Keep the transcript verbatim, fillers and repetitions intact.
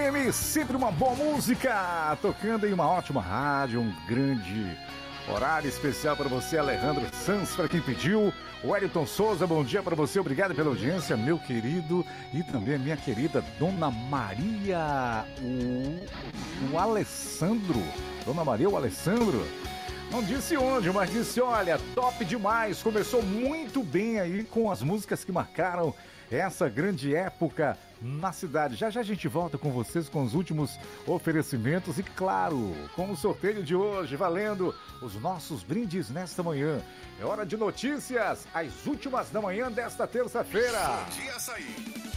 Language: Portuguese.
M, sempre uma boa música, tocando em uma ótima rádio, um grande horário especial para você, Alejandro Sanz, para quem pediu. O Wellington Souza, bom dia para você, obrigado pela audiência, meu querido, e também a minha querida Dona Maria, o, o Alessandro, Dona Maria, o Alessandro, não disse onde, mas disse, olha, top demais, começou muito bem aí com as músicas que marcaram essa grande época na cidade. Já já a gente volta com vocês com os últimos oferecimentos e, claro, com o sorteio de hoje, valendo os nossos brindes nesta manhã. É hora de notícias, as últimas da manhã desta terça-feira. Bom dia, açaí.